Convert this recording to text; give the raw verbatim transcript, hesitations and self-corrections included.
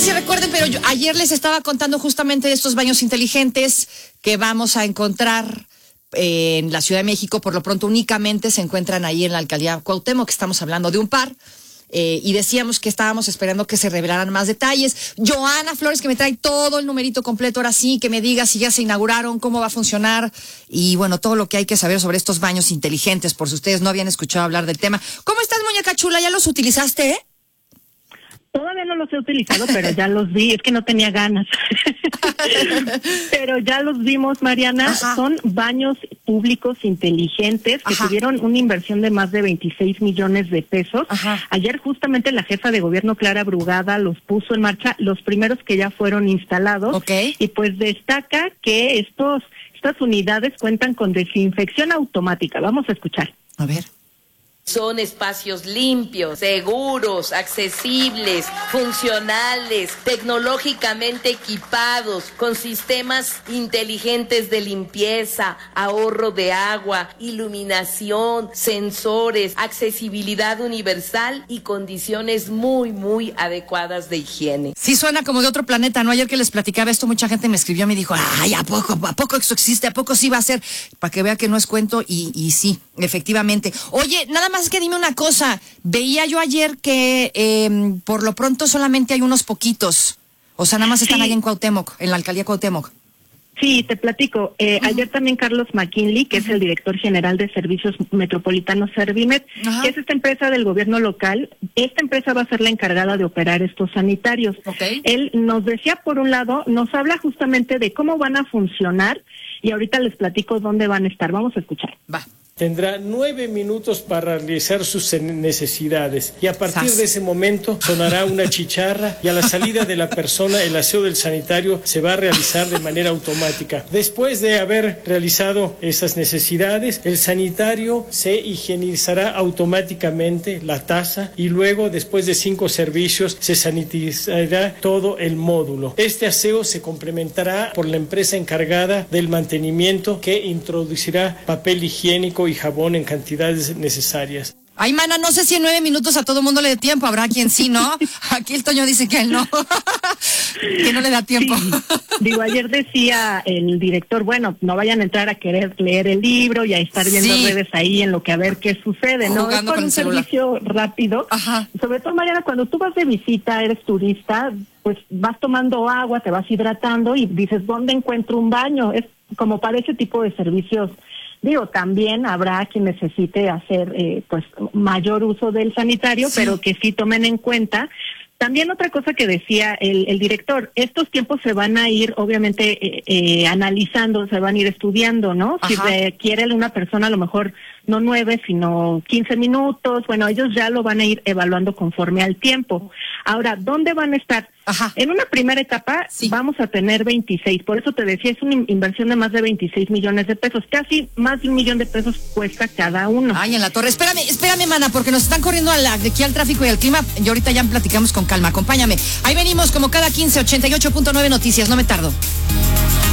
si recuerden, pero yo ayer les estaba contando justamente de estos baños inteligentes que vamos a encontrar eh, en la Ciudad de México. Por lo pronto únicamente se encuentran ahí en la alcaldía Cuauhtémoc, que estamos hablando de un par. Eh, y decíamos que estábamos esperando que se revelaran más detalles. Joana Flores, que me trae todo el numerito completo ahora sí, que me diga si ya se inauguraron, cómo va a funcionar y bueno, todo lo que hay que saber sobre estos baños inteligentes, por si ustedes no habían escuchado hablar del tema. ¿Cómo estás, muñeca chula? ¿Ya los utilizaste, eh? Todavía no los he utilizado, pero ya los vi. Es que no tenía ganas. Pero ya los vimos, Mariana. Ajá. Son baños públicos inteligentes que Ajá. tuvieron una inversión de más de veintiséis millones de pesos. Ajá. Ayer justamente la jefa de gobierno, Clara Brugada, los puso en marcha, los primeros que ya fueron instalados. Okay. Y pues destaca que estos estas unidades cuentan con desinfección automática. Vamos a escuchar. A ver. Son espacios limpios, seguros, accesibles, funcionales, tecnológicamente equipados, con sistemas inteligentes de limpieza, ahorro de agua, iluminación, sensores, accesibilidad universal y condiciones muy, muy adecuadas de higiene. Sí suena como de otro planeta, ¿no? Ayer que les platicaba esto, mucha gente me escribió y me dijo, ay, ¿a poco, a poco eso existe? ¿A poco sí va a ser? Para que vea que no es cuento y, y sí, efectivamente. Oye, nada más es que dime una cosa, veía yo ayer que eh, por lo pronto solamente hay unos poquitos, o sea, nada más están sí. ahí en Cuauhtémoc, en la alcaldía Cuauhtémoc. Sí, te platico. Eh, uh-huh. Ayer también Carlos McKinley, que uh-huh. es el director general de Servicios Metropolitanos Servimet, uh-huh. que es esta empresa del gobierno local. Esta empresa va a ser la encargada de operar estos sanitarios. Okay. Él nos decía, por un lado, nos habla justamente de cómo van a funcionar y ahorita les platico dónde van a estar. Vamos a escuchar. Va. Tendrá nueve minutos para realizar sus necesidades y a partir de ese momento sonará una chicharra y a la salida de la persona el aseo del sanitario se va a realizar de manera automática. Después de haber realizado esas necesidades, el sanitario se higienizará automáticamente la taza y luego, después de cinco servicios, se sanitizará todo el módulo. Este aseo se complementará por la empresa encargada del mantenimiento que introducirá papel higiénico y jabón en cantidades necesarias. Ay, mana, no sé si en nueve minutos a todo mundo le dé tiempo, habrá quien sí, ¿no? Aquí el Toño dice que él no, que no le da tiempo. Sí. Digo, ayer decía el director, bueno, no vayan a entrar a querer leer el libro y a estar viendo sí. redes ahí en lo que a ver qué sucede, ¿no? Jugando es por un celular. Servicio rápido. Ajá. Sobre todo, Mariana, cuando tú vas de visita, eres turista, pues vas tomando agua, te vas hidratando y dices, ¿dónde encuentro un baño? Es como para ese tipo de servicios. Digo, también habrá quien necesite hacer eh, pues mayor uso del sanitario, sí. pero que sí tomen en cuenta. También otra cosa que decía el, el director, estos tiempos se van a ir obviamente eh, eh, analizando, se van a ir estudiando, ¿no? Ajá. Si requiere una persona a lo mejor no nueve, sino quince minutos, bueno, ellos ya lo van a ir evaluando conforme al tiempo. Ahora, ¿dónde van a estar? Ajá. En una primera etapa sí. vamos a tener veintiséis, por eso te decía, es una inversión de más de veintiséis millones de pesos, casi más de un millón de pesos cuesta cada uno. Ay, en la torre, espérame, espérame, mana, porque nos están corriendo a la, de aquí al tráfico y al clima, y ahorita ya platicamos con calma, acompáñame. Ahí venimos como cada quince, ochenta y ocho punto nueve Noticias, no me tardo.